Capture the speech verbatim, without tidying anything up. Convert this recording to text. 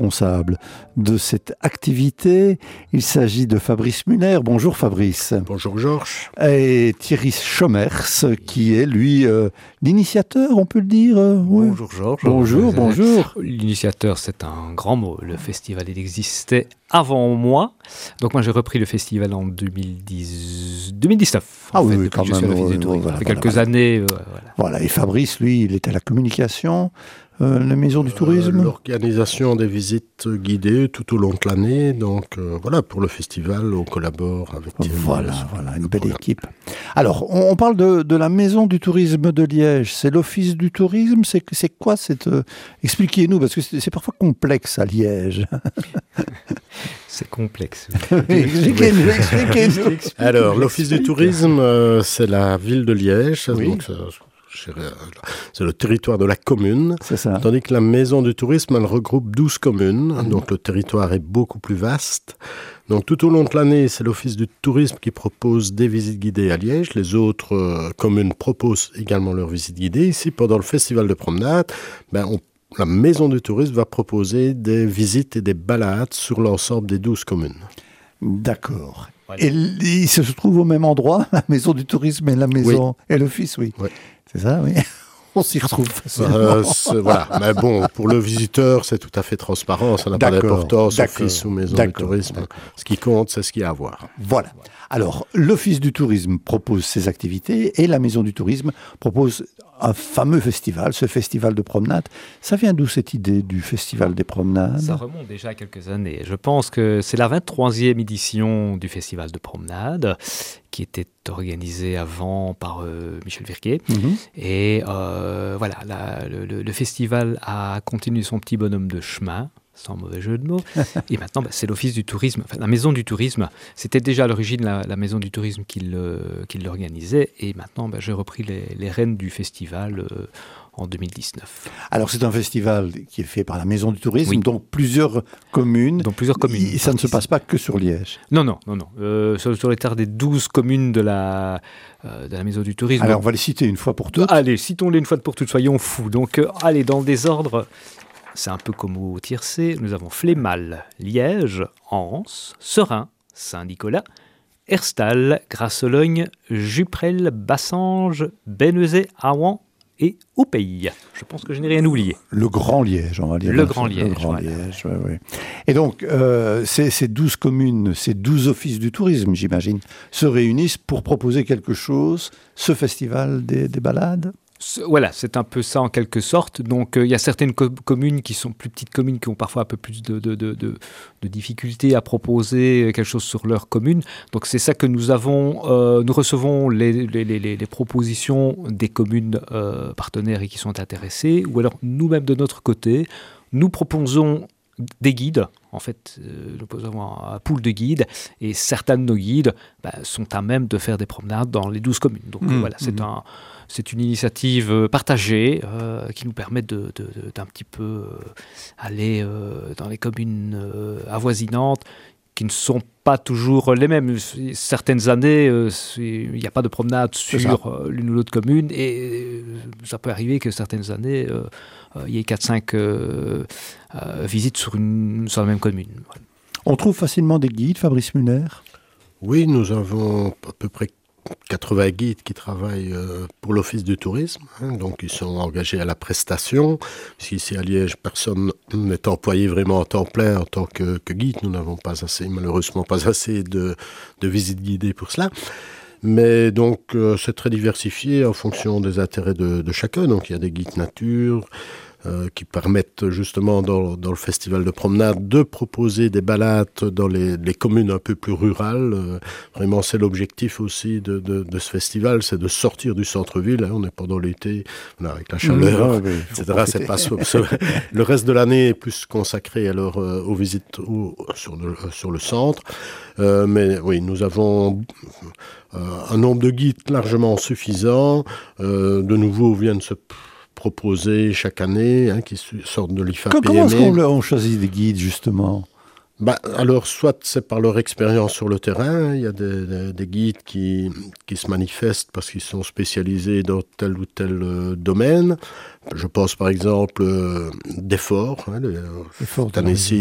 responsable de cette activité. Il s'agit de Fabrice Muller. Bonjour Fabrice. Bonjour Georges. Et Thierry Schommers, qui est lui euh, l'initiateur, on peut le dire. Euh, oui. Bonjour Georges. Bonjour, bonjour. L'initiateur, c'est un grand mot. Le festival, il existait avant moi. Donc moi, j'ai repris le festival en deux mille dix... deux mille dix-neuf. Ah oui, fait, oui quand même. Oui, Voilà, ça fait voilà, quelques voilà. années. Euh, voilà. voilà, et Fabrice, lui, il était à la communication. Euh, la maison du tourisme, euh, l'organisation des visites guidées tout au long de l'année. Donc euh, voilà, pour le festival, on collabore avec Thierry. Voilà, voilà, une belle équipe. Alors, on, on parle de, de la maison du tourisme de Liège. C'est l'office du tourisme. C'est, c'est quoi cette euh, expliquez-nous, parce que c'est, c'est parfois complexe à Liège. C'est complexe. expliquez-nous, expliquez-nous. Alors, l'office du tourisme, euh, c'est la ville de Liège. Oui. Donc, ça, c'est le territoire de la commune, c'est ça. Tandis que la maison du tourisme, elle regroupe douze communes, mmh. donc le territoire est beaucoup plus vaste. Donc tout au long de l'année, c'est l'office du tourisme qui propose des visites guidées à Liège. Les autres euh, communes proposent également leurs visites guidées. Ici, pendant le festival de promenade, ben, on, la maison du tourisme va proposer des visites et des balades sur l'ensemble des douze communes. D'accord. Voilà. Et ils se trouvent au même endroit, la maison du tourisme et la maison oui. et l'office, oui. oui. C'est ça, oui. On s'y retrouve facilement. Euh, voilà, mais bon, pour le visiteur, c'est tout à fait transparent. Ça n'a d'accord, pas d'importance, office ou maison du tourisme. D'accord. Ce qui compte, c'est ce qu'il y a à voir. Voilà. Alors, l'office du tourisme propose ses activités et la maison du tourisme propose un fameux festival, ce festival de promenade. Ça vient d'où cette idée du festival des promenades ? Ça remonte déjà à quelques années. Je pense que c'est la vingt-troisième édition du festival de promenade qui était organisée avant par euh, Michel Virquier. Mmh. Et euh, voilà, la, le, le festival a continué son petit bonhomme de chemin, sans mauvais jeu de mots. Et maintenant, bah, c'est l'office du tourisme, enfin, la maison du tourisme. C'était déjà à l'origine la, la maison du tourisme qui, le, qui l'organisait. Et maintenant, bah, j'ai repris les, les rênes du festival euh, en deux mille dix-neuf. Alors, c'est un festival qui est fait par la maison du tourisme, oui. donc plusieurs communes. Donc plusieurs communes. Et ça ne se passe pas que sur Liège. Non, non, non, non. Euh, sur, sur les terres des douze communes de la, euh, de la maison du tourisme. Alors, on va les citer une fois pour toutes. Allez, citons-les une fois pour toutes, soyons fous. Donc, euh, allez, dans le désordre... C'est un peu comme au tiercé. Nous avons Flémal, Liège, Anse, Serein, Saint-Nicolas, Herstal, Grasse-Logne, Juprel, Bassange, Bénezet, Awan et Oupey. Je pense que je n'ai rien oublié. Le Grand Liège, on va dire. Le Grand Liège. Le Grand voilà. Liège, ouais, ouais. Et donc, euh, ces, ces douze communes, ces douze offices du tourisme, j'imagine, se réunissent pour proposer quelque chose, ce festival des, des balades ? Voilà, c'est un peu ça en quelque sorte. Donc, il euh, y a certaines co- communes qui sont plus petites communes, qui ont parfois un peu plus de, de, de, de, de difficultés à proposer quelque chose sur leur commune. Donc, c'est ça que nous avons. Euh, nous recevons les, les, les, les propositions des communes euh, partenaires et qui sont intéressées. Ou alors, nous-mêmes, de notre côté, nous proposons des guides. En fait, euh, nous posons un pool de guides et certains de nos guides bah, sont à même de faire des promenades dans les douze communes. Donc, mmh, euh, voilà, c'est mmh. un... C'est une initiative partagée euh, qui nous permet de, de, de, d'un petit peu euh, aller euh, dans les communes euh, avoisinantes qui ne sont pas toujours les mêmes. Certaines années, euh, il n'y a pas de promenade sur euh, l'une ou l'autre commune et euh, ça peut arriver que certaines années, euh, euh, il y ait quatre cinq euh, euh, visites sur, une, sur la même commune. Voilà. On trouve facilement des guides, Fabrice Muller ? Oui, nous avons à peu près quatre-vingts guides qui travaillent euh, pour l'office du tourisme, hein, donc ils sont engagés à la prestation. Ici à Liège, personne n'est employé vraiment en temps plein en tant que, que guide. Nous n'avons pas assez, malheureusement pas assez de, de visites guidées pour cela. Mais donc euh, c'est très diversifié en fonction des intérêts de, de chacun. Donc il y a des guides nature, Euh, qui permettent justement dans, dans le festival de promenade de proposer des balades dans les, les communes un peu plus rurales. Euh, vraiment, c'est l'objectif aussi de, de, de ce festival, c'est de sortir du centre-ville. Hein, on est pendant l'été, voilà, avec la chaleur, mmh, ouais, et cetera. C'est pas, le reste de l'année est plus consacré alors euh, aux visites au, sur, le, sur le centre. Euh, mais oui, nous avons euh, un nombre de guides largement suffisant. Euh, de nouveau, viennent se proposés chaque année, hein, qui sortent de l'I F A P M E. Comment est-ce qu'on on choisit des guides, justement ? Bah, alors, soit c'est par leur expérience sur le terrain, il y a des, des, des guides qui, qui se manifestent parce qu'ils sont spécialisés dans tel ou tel euh, domaine. Je pense par exemple euh, des forts. Hein, les, Les forts de Tennessee,